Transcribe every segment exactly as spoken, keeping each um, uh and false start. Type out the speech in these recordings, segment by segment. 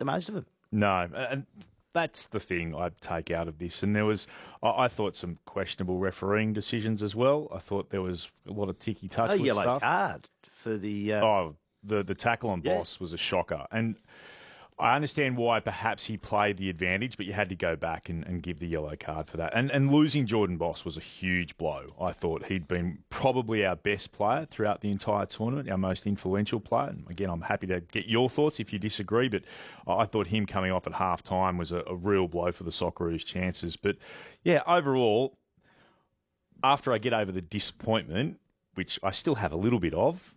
the most of them. No, and that's the thing I take out of this. And there was, I, I thought, some questionable refereeing decisions as well. I thought there was a lot of ticky touch Oh, with yellow stuff. card for the. Uh, Oh, the the tackle on Yeah. Boss was a shocker, and I understand why perhaps he played the advantage, but you had to go back and, and give the yellow card for that. And and losing Jordan Boss was a huge blow. I thought he'd been probably our best player throughout the entire tournament, our most influential player. And again, I'm happy to get your thoughts if you disagree, but I thought him coming off at half time was a, a real blow for the Socceroos' chances. But yeah, overall, after I get over the disappointment, which I still have a little bit of,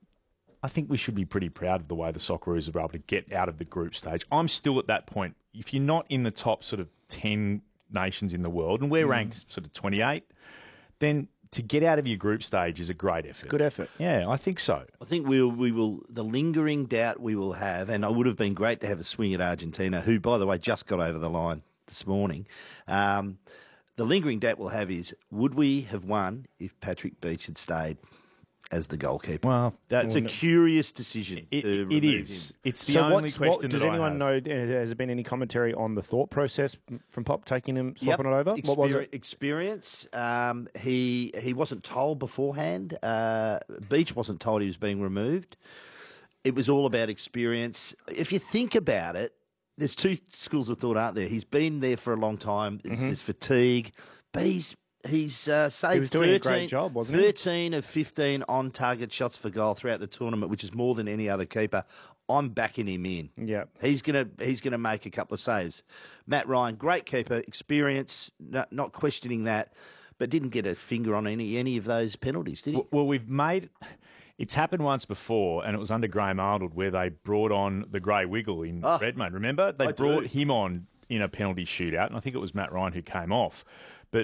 I think we should be pretty proud of the way the Socceroos were able to get out of the group stage. I'm still at that point. If you're not in the top sort of ten nations in the world, and we're mm. ranked sort of twenty-eight, then to get out of your group stage is a great effort. Good effort. Yeah, I think so. I think we'll, we will, the lingering doubt we will have, and it would have been great to have a swing at Argentina, who, by the way, just got over the line this morning. Um, the lingering doubt we'll have is, would we have won if Patrick Beach had stayed as the goalkeeper? Well, that's a curious decision. It, it is. Him. It's the so only what's, question what, does that anyone I have. know, has there been any commentary on the thought process from Pop taking him, swapping yep. it over? Exper- what was it? Experience. Um, he, he wasn't told beforehand. Uh, Beach wasn't told he was being removed. It was all about experience. If you think about it, there's two schools of thought, aren't there? He's been there for a long time. There's, Mm-hmm. there's fatigue, but he's He's uh, saved he was doing thirteen, a great job, wasn't he? thirteen of fifteen on-target shots for goal throughout the tournament, which is more than any other keeper. I'm backing him in. Yeah, he's gonna he's gonna make a couple of saves. Matt Ryan, great keeper, experience, not, not questioning that, but didn't get a finger on any any of those penalties, did he? Well, well, we've made. It's happened once before, and it was under Graham Arnold, where they brought on the Grey Wiggle in Oh, Redmond. Remember, they I brought do. him on in a penalty shootout, and I think it was Matt Ryan who came off, but.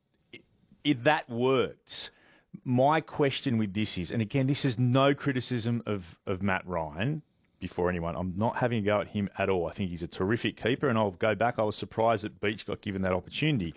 If that worked, my question with this is, and again, this is no criticism of, of Matt Ryan before anyone. I'm not having a go at him at all. I think he's a terrific keeper, and I'll go back. I was surprised that Beach got given that opportunity.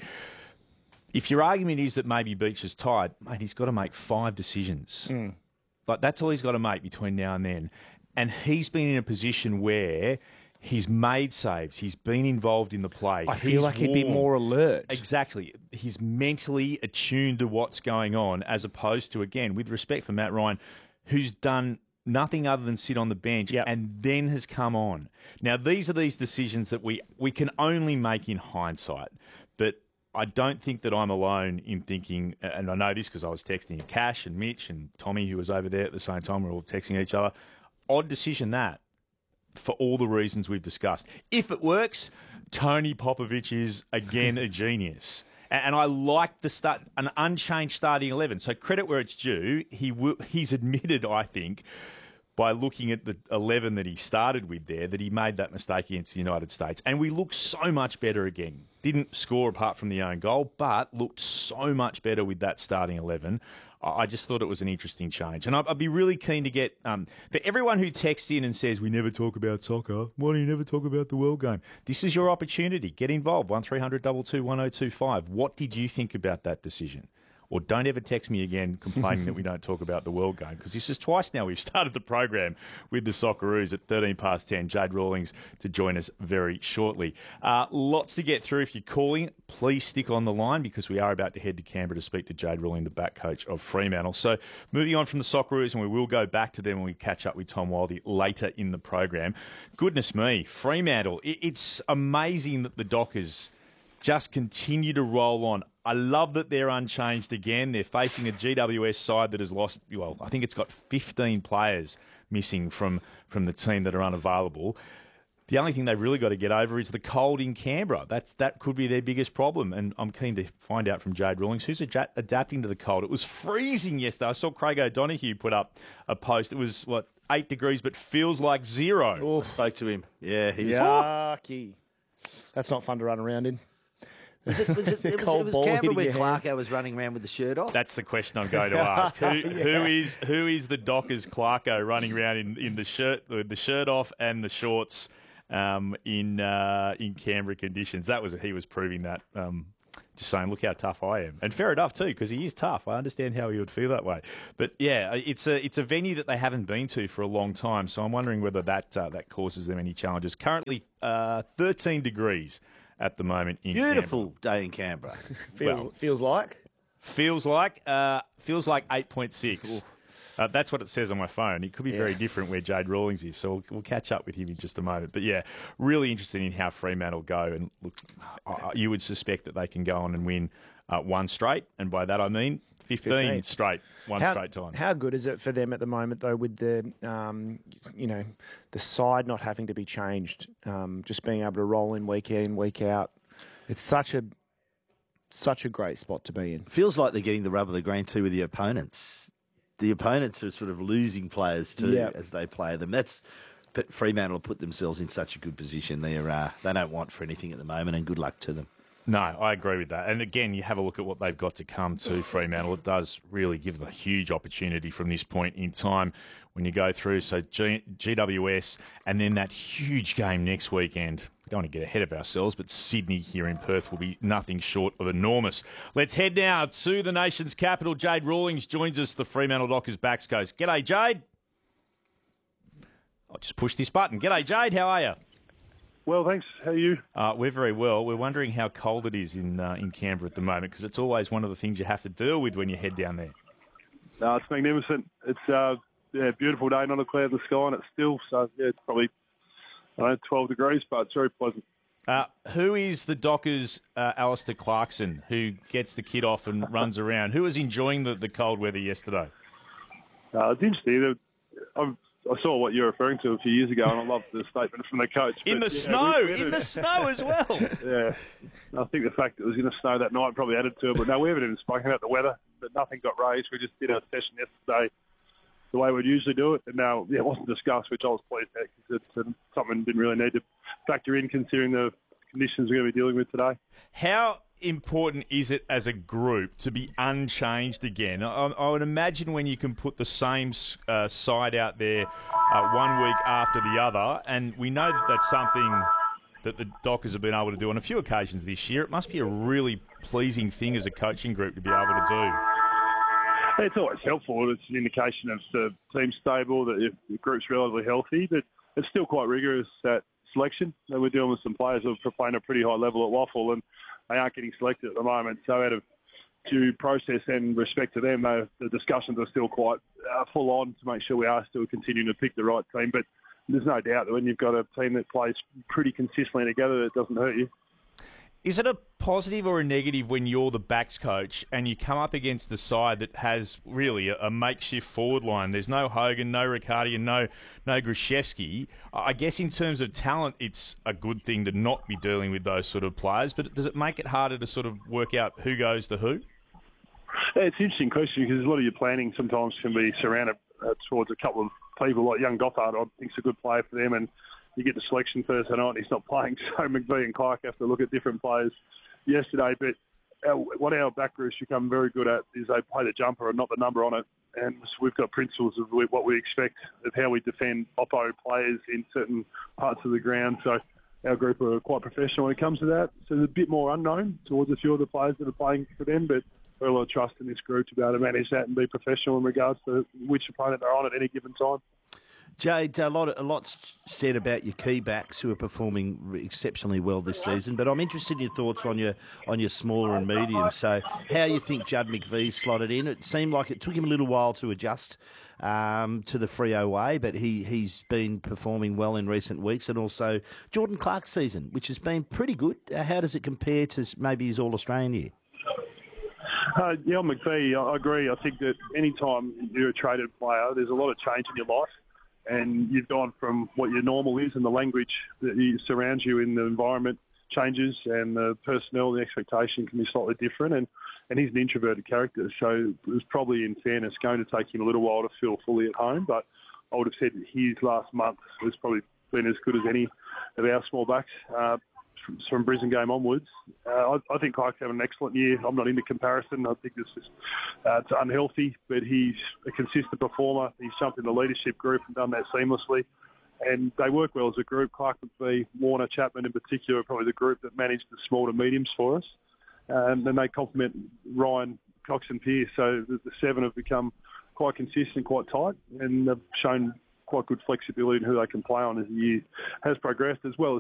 If your argument is that maybe Beach is tired, mate, he's got to make five decisions. Mm. Like, that's all he's got to make between now and then. And he's been in a position where he's made saves. He's been involved in the play. I feel he's like he'd be warm. more alert. Exactly. He's mentally attuned to what's going on, as opposed to, again, with respect for Matt Ryan, who's done nothing other than sit on the bench Yep. and then has come on. Now, these are these decisions that we, we can only make in hindsight. But I don't think that I'm alone in thinking, and I know this because I was texting Cash and Mitch and Tommy, who was over there at the same time. We were all texting each other. Odd decision that. For all the reasons we've discussed. If it works, Tony Popovich is, again, a genius. And I like the start, an unchanged starting eleven. So credit where it's due. He w- He's admitted, I think, by looking at the eleven that he started with there, that he made that mistake against the United States. And we look so much better again. Didn't score apart from the own goal, but looked so much better with that starting eleven. I just thought it was an interesting change. And I'd be really keen to get, um, for everyone who texts in and says, we never talk about soccer, why do you never talk about the World Game? This is your opportunity. Get involved. one three hundred two two one oh two five. What did you think about that decision? Or don't ever text me again complaining that we don't talk about the World Game, because this is twice now we've started the program with the Socceroos at thirteen past ten. Jade Rawlings to join us very shortly. Uh, lots to get through. If you're calling, please stick on the line, because we are about to head to Canberra to speak to Jade Rawling, the back coach of Fremantle. So moving on from the Socceroos, and we will go back to them when we catch up with Tom Wildey later in the program. Goodness me, Fremantle. It's amazing that the Dockers just continue to roll on. I love that they're unchanged again. They're facing a G W S side that has lost, well, I think it's got fifteen players missing from, from the team that are unavailable. The only thing they've really got to get over is the cold in Canberra. That's That could be their biggest problem, and I'm keen to find out from Jade Rawlings who's ad- adapting to the cold. It was freezing yesterday. I saw Craig O'Donoghue put up a post. It was, what, eight degrees, but feels like zero. Oh, spoke to him. Yeah, he was... Yucky. That's not fun to run around in. Was it, was it, it was, Cold it was ball Canberra hitting where your hands. Clarko was running around with the shirt off? That's the question I'm going to ask. Who, Yeah. who is who is the Dockers Clarko running around in, in the shirt with the shirt off and the shorts um, in uh, in Canberra conditions? That was he was proving that um, just saying, look how tough I am. And fair enough too, because he is tough. I understand how he would feel that way. But yeah, it's a it's a venue that they haven't been to for a long time, so I'm wondering whether that uh, that causes them any challenges. Currently, uh, thirteen degrees at the moment in Beautiful Canberra. day in Canberra. Feels Well, feels like. Feels like uh, feels like eight point six. Uh, that's what it says on my phone. It could be Yeah. very different where Jade Rawlings is, so we'll, we'll catch up with him in just a moment. But yeah, really interested in how Fremantle go. And look, uh, you would suspect that they can go on and win uh, one straight, and by that I mean fifteen, fifteen. straight, one How, straight time. how good is it for them at the moment, though, with the um, you know the side not having to be changed, um, just being able to roll in week in, week out? It's such a such a great spot to be in. Feels like they're getting the rub of the green too with the opponents. The opponents are sort of losing players too Yep. as they play them. That's but Fremantle put themselves in such a good position. They're uh, they don't want for anything at the moment, and good luck to them. No, I agree with that. And again, you have a look at what they've got to come to Fremantle. It does really give them a huge opportunity from this point in time when you go through. So G- GWS and then that huge game next weekend. We don't want to get ahead of ourselves, but Sydney here in Perth will be nothing short of enormous. Let's head now to the nation's capital. Jade Rawlings joins us, the Fremantle Dockers backs coach. G'day, Jade. I'll just push this button. G'day, Jade. How are you? Well, thanks. How are you? Uh, we're very well. We're wondering how cold it is in uh, in Canberra at the moment, because it's always one of the things you have to deal with when you head down there. No, it's magnificent. It's uh, yeah, a beautiful day, not a cloud in the sky, and it's still, so yeah, it's probably I don't know, twelve degrees, but it's very pleasant. Uh, who is the Dockers' uh, Alistair Clarkson, who gets the kid off and runs around? Who was enjoying the, the cold weather yesterday? Uh, it's interesting. I've, I saw what you're referring to a few years ago, and I loved the statement from the coach. In But, the yeah, snow, we- we had in a- the snow as well. Yeah, I think the fact that it was going to snow that night probably added to it. But no, we haven't even spoken about the weather. But nothing got raised. We just did our session yesterday the way we'd usually do it. And now, yeah, it wasn't discussed, which I was pleased at, because it's um, something we didn't really need to factor in considering the conditions we're going to be dealing with today. How important is it as a group to be unchanged again? I, I would imagine when you can put the same uh, side out there uh, one week after the other, and we know that that's something that the Dockers have been able to do on a few occasions this year. It must be a really pleasing thing as a coaching group to be able to do. It's always helpful. It's an indication of the team's stable, that if the group's relatively healthy, but it's still quite rigorous at selection. And we're dealing with some players who are playing a pretty high level at Waffle, and they aren't getting selected at the moment. So out of due process and respect to them, they, the discussions are still quite uh, full on to make sure we are still continuing to pick the right team. But there's no doubt that when you've got a team that plays pretty consistently together, it doesn't hurt you. Is it a positive or a negative when you're the backs coach and you come up against the side that has really a, a makeshift forward line? There's no Hogan, no Riccardi, and no no Grushevsky. I guess in terms of talent, it's a good thing to not be dealing with those sort of players. But does it make it harder to sort of work out who goes to who? Yeah, it's an interesting question, because a lot of your planning sometimes can be surrounded uh, towards a couple of people. Like young Gothard, I think, is a good player for them, and you get the selection Thursday night, and he's not playing, so McVee and Clark have to look at different players yesterday. But our, what our back groups become very good at is they play the jumper and not the number on it. And so we've got principles of what we expect of how we defend Oppo players in certain parts of the ground. So our group are quite professional when it comes to that. So there's a bit more unknown towards a few of the players that are playing for them, but we're a lot of trust in this group to be able to manage that and be professional in regards to which opponent they're on at any given time. Jade, a lot, a lot's said about your key backs who are performing exceptionally well this season, but I'm interested in your thoughts on your on your smaller and medium. So, how you think Judd McVee slotted in? It seemed like it took him a little while to adjust um, to the Freo way, but he he's been performing well in recent weeks, and also Jordan Clark's season, which has been pretty good. Uh, how does it compare to maybe his All Australian year? Uh, yeah, on McVee, I agree. I think that any time you're a traded player, there's a lot of change in your life. And you've gone from what your normal is, and the language that surrounds you in the environment changes, and the personnel, the expectation can be slightly different. And, and he's an introverted character, so it was probably, in fairness, going to take him a little while to feel fully at home. But I would have said his last month has probably been as good as any of our small backs uh, from, from Brisbane game onwards. Uh, I, I think Clark's having an excellent year. I'm not into comparison. I think this is uh, it's unhealthy, but he's a consistent performer. He's jumped in the leadership group and done that seamlessly. And they work well as a group. Clark McVee, Warner, Chapman in particular are probably the group that managed the small to mediums for us. um, and they complement Ryan, Cox and Pearce. So the, the seven have become quite consistent, quite tight, and they've shown quite good flexibility in who they can play on as the year has progressed, as well as